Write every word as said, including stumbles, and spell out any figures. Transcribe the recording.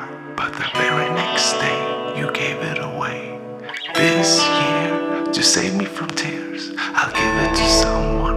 but the very next day you gave it away. This year, to save me from tears, I'll give it to someone